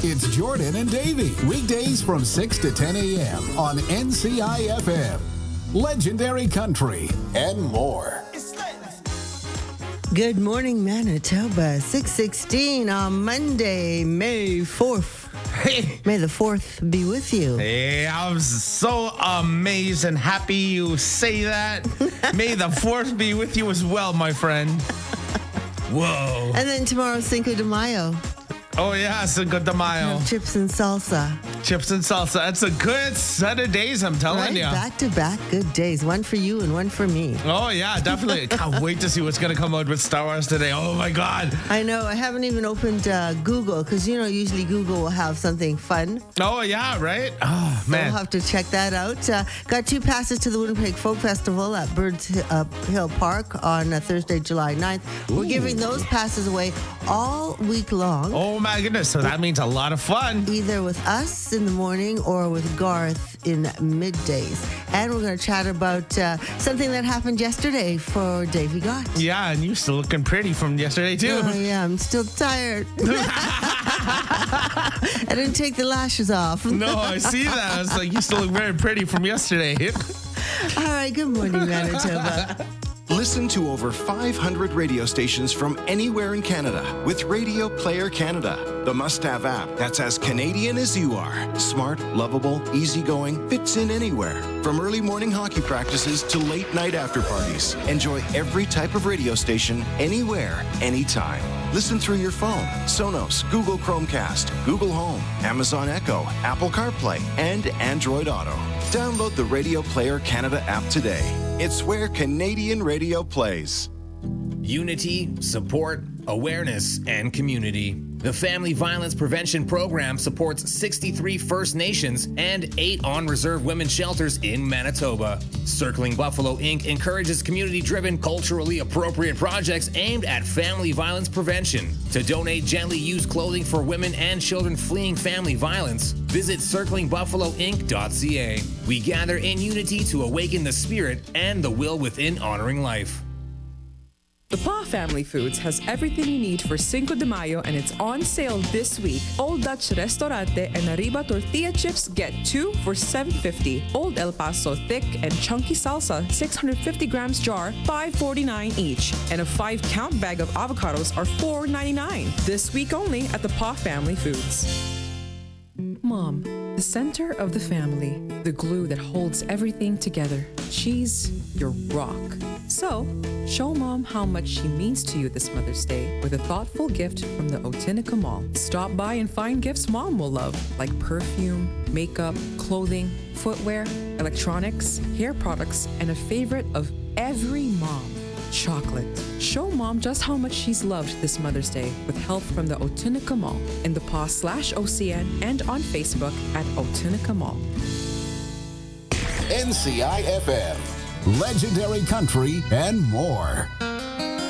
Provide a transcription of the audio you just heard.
It's Jordan and Davey, weekdays from 6 to 10 a.m. on NCI FM, Legendary Country, and more. Good morning, Manitoba. 6:16 on Monday, May 4th. Hey. May the 4th be with you. Hey, I'm so amazed and happy you say that. May the 4th be with you as well, my friend. Whoa. And then tomorrow's Cinco de Mayo. Oh, yeah, Cinco de Mayo. Chips and salsa. Chips and salsa. That's a good set of days, I'm telling Right? you. Back to back good days. One for you and one for me. Oh, yeah, definitely. Can't wait to see what's going to come out with Star Wars today. Oh, my God. I know. I haven't even opened Google because, usually Google will have something fun. Oh, yeah, right? Oh, man. We'll have to check that out. Got 2 passes to the Winnipeg Folk Festival at Birds Hill Park on Thursday, July 9th. We're giving those passes away all week long. Oh, my goodness. So that means a lot of fun. Either with us in the morning or with Garth in middays. And we're going to chat about something that happened yesterday for Davey Gott. Yeah, and you're still looking pretty from yesterday, too. Oh, yeah, I'm still tired. I didn't take the lashes off. No, I see that. It's like you still look very pretty from yesterday. All right, good morning, Manitoba. Listen to over 500 radio stations from anywhere in Canada with Radio Player Canada, the must-have app that's as Canadian as you are. Smart, lovable, easygoing, fits in anywhere. From early morning hockey practices to late night after parties. Enjoy every type of radio station, anywhere, anytime. Listen through your phone, Sonos, Google Chromecast, Google Home, Amazon Echo, Apple CarPlay, and Android Auto. Download the Radio Player Canada app today. It's where Canadian radio plays. Unity, support, awareness, and community. The Family Violence Prevention Program supports 63 First Nations and 8 on-reserve women's shelters in Manitoba. Circling Buffalo Inc. encourages community-driven, culturally appropriate projects aimed at family violence prevention. To donate gently used clothing for women and children fleeing family violence, visit circlingbuffaloinc.ca. We gather in unity to awaken the spirit and the will within honoring life. The Pa Family Foods has everything you need for Cinco de Mayo and it's on sale this week. Old Dutch Restaurante and Arriba tortilla chips get 2 for $7.50. Old El Paso thick and chunky salsa 650 grams jar $5.49 each. And a 5-count bag of avocados are $4.99. This week only at the Pa Family Foods. Mom, the center of the family, the glue that holds everything together. She's your rock. So, show Mom how much she means to you this Mother's Day with a thoughtful gift from the Otinica Mall. Stop by and find gifts Mom will love, like perfume, makeup, clothing, footwear, electronics, hair products, and a favorite of every mom, chocolate. Show Mom just how much she's loved this Mother's Day with help from the Otinica Mall in the PA/OCN and on Facebook at Otinica Mall. NCI FM, Legendary Country, and more.